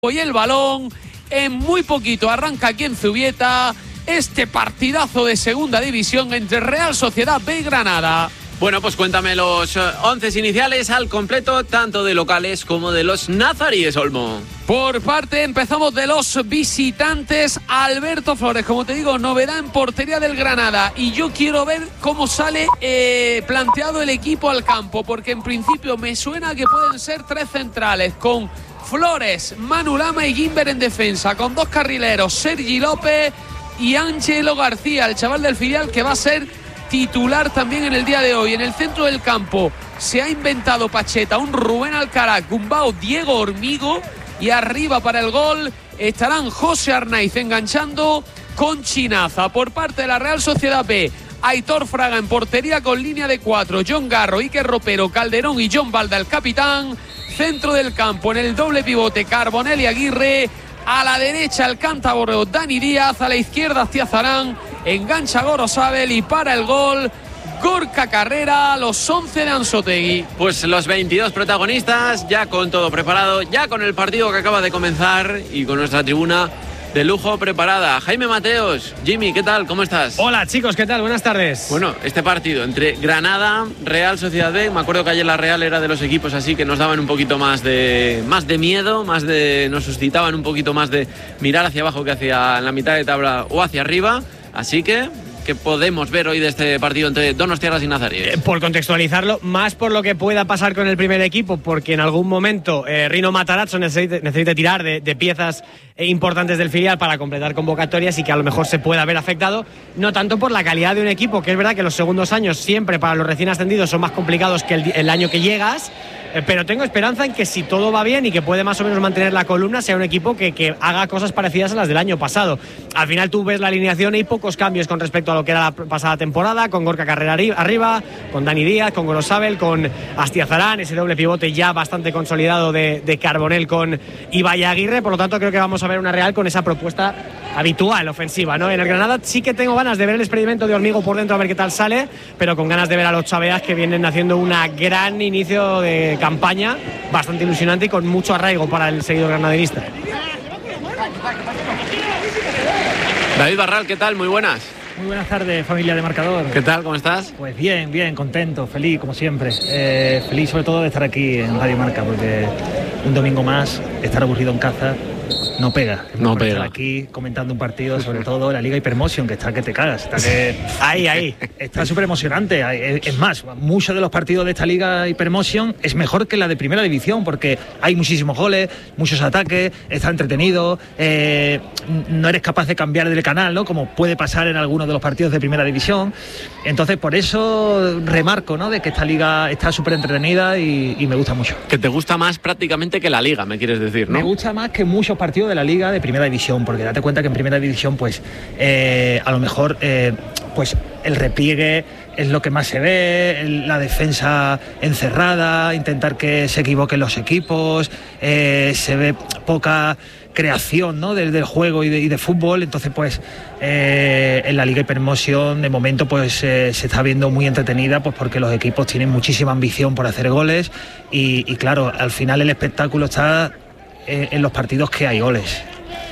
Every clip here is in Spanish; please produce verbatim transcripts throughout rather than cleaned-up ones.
y el balón. En muy poquito arranca aquí en Zubieta este partidazo de segunda división entre Real Sociedad B y Granada. Bueno, pues cuéntame los once iniciales al completo, tanto de locales como de los nazaríes, Olmo. Por parte, empezamos de los visitantes. Alberto Flores, como te digo, novedad en portería del Granada. Y yo quiero ver cómo sale eh, planteado el equipo al campo, porque en principio me suena que pueden ser tres centrales, con Flores, Manu Lama y Guimber en defensa, con dos carrileros, Sergi López y Ángelo García, el chaval del filial, que va a ser titular también en el día de hoy. En el centro del campo se ha inventado Pacheta un Rubén Alcaraz, Gumbau, Diego Hormigo, y arriba para el gol estarán José Arnaiz enganchando con Chinaza. Por parte de la Real Sociedad B, Aitor Fraga en portería con línea de cuatro, John Garro, Iker Ropero, Calderón y John Balda el capitán. Centro del campo en el doble pivote, Carbonell y Aguirre. A la derecha el cántabro Dani Díaz, a la izquierda Astiazarán, engancha Gorosabel y para el gol Gorka Carrera, los once de Anzoátegui. Pues los veintidós protagonistas, ya con todo preparado, ya con el partido que acaba de comenzar y con nuestra tribuna de lujo preparada. Jaime Mateos, Jimmy, ¿qué tal? ¿Cómo estás? Hola chicos, ¿qué tal? Buenas tardes. Bueno, este partido entre Granada, Real Sociedad B, me acuerdo que ayer la Real era de los equipos así que nos daban un poquito más de más de miedo, más de nos suscitaban un poquito más de mirar hacia abajo que hacia la mitad de tabla o hacia arriba, así que ¿qué podemos ver hoy de este partido entre Donostiarras y Nazaríes? Eh, por contextualizarlo, más por lo que pueda pasar con el primer equipo, porque en algún momento eh, Rino Matarazzo necesite, necesite tirar de, de piezas eh, importantes del filial para completar convocatorias y que a lo mejor se pueda ver afectado, no tanto por la calidad de un equipo, que es verdad que los segundos años siempre para los recién ascendidos son más complicados que el, el año que llegas, eh, pero tengo esperanza en que si todo va bien y que puede más o menos mantener la columna, sea un equipo que, que haga cosas parecidas a las del año pasado. Al final tú ves la alineación y hay pocos cambios con respecto a lo que era la pasada temporada, con Gorka Carrera arriba, con Dani Díaz, con Gorosabel, con Astiazarán, ese doble pivote ya bastante consolidado de, de Carbonell con Ibai Aguirre. Por lo tanto creo que vamos a ver una Real con esa propuesta habitual ofensiva, ¿no? En el Granada sí que tengo ganas de ver el experimento de Hormigo por dentro, a ver qué tal sale, pero con ganas de ver a los chaveas que vienen haciendo una gran inicio de campaña, bastante ilusionante y con mucho arraigo para el seguidor granaderista. David Barral, ¿qué tal? Muy buenas. Muy buenas tardes, familia de Marcador. ¿Qué tal? ¿Cómo estás? Pues bien, bien, contento, feliz, como siempre. Eh, feliz sobre todo de estar aquí en Radio Marca, porque un domingo más, estar aburrido en casa, no pega. No pega. Estar aquí comentando un partido, sobre todo la Liga Hypermotion, que está que te cagas. Está que... ahí, ahí. Está súper emocionante. Es más, muchos de los partidos de esta Liga Hypermotion es mejor que la de Primera División, porque hay muchísimos goles, muchos ataques, está entretenido, eh, no eres capaz de cambiar del canal, ¿no? Como puede pasar en algunos de los partidos de Primera División. Entonces, por eso remarco, ¿no? De que esta Liga está súper entretenida y, y me gusta mucho. Que te gusta más prácticamente que la Liga, me quieres decir, ¿no? Me gusta más que muchos partidos de la Liga de Primera División, porque date cuenta que en Primera División, pues, eh, a lo mejor, eh, pues, el repliegue es lo que más se ve, el, la defensa encerrada, intentar que se equivoquen los equipos, eh, se ve poca creación, ¿no? del, del juego y de, y de fútbol. Entonces, pues, eh, en la Liga Hypermotion de momento, pues, eh, se está viendo muy entretenida, pues, porque los equipos tienen muchísima ambición por hacer goles y, y claro, al final el espectáculo está en, en los partidos que hay goles.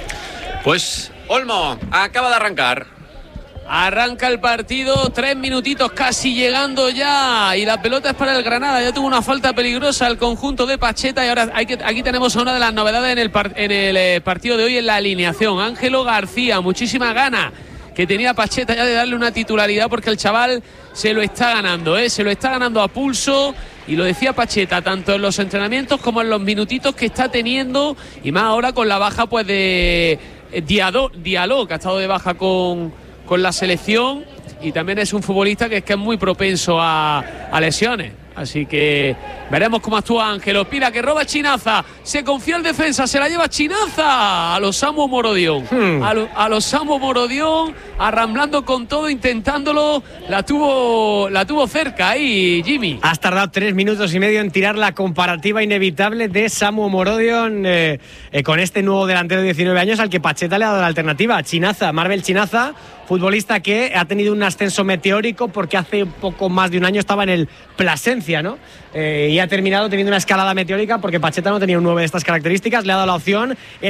Pues, Olmo, acaba de arrancar. Arranca el partido, tres minutitos casi llegando ya y la pelota es para el Granada. Ya tuvo una falta peligrosa el conjunto de Pacheta y ahora hay que, aquí tenemos a una de las novedades en el, par, en el eh, partido de hoy en la alineación. Ángelo García, muchísima gana que tenía Pacheta ya de darle una titularidad, porque el chaval se lo está ganando, ¿eh? se lo está ganando a pulso. Y lo decía Pacheta, tanto en los entrenamientos como en los minutitos que está teniendo, y más ahora con la baja pues de eh, Diallo, Diallo, que ha estado de baja con, con la selección, y también es un futbolista que es, que es muy propenso a, a lesiones. Así que veremos cómo actúa Ángelo. Pira, que roba Chinaza, se confía el defensa, se la lleva Chinaza a los Samu Morodión, hmm. a, lo, a los Samu Morodión, arramblando con todo, intentándolo, la tuvo la tuvo cerca ahí, Jimmy. Has tardado tres minutos y medio en tirar la comparativa inevitable de Samu Morodión eh, eh, con este nuevo delantero de diecinueve años al que Pacheta le ha dado la alternativa. Chinaza, Marvel Chinaza, futbolista que ha tenido un ascenso meteórico porque hace poco más de un año estaba en el Plasencia, ¿no? Eh, y ha terminado teniendo una escalada meteórica porque Pacheta no tenía un nueve joven de estas características, le ha dado la opción.